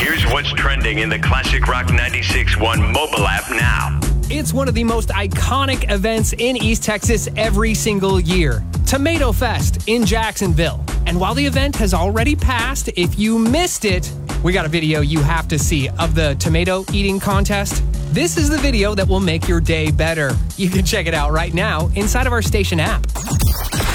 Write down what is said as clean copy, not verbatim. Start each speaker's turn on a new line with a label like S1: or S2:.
S1: Here's what's trending in the Classic Rock 96.1 mobile app now.
S2: It's one of the most iconic events in East Texas every single year. Tomato Fest in Jacksonville. And while the event has already passed, if you missed it, we got a video you have to see of the tomato eating contest. This is the video that will make your day better. You can check it out right now inside of our station app.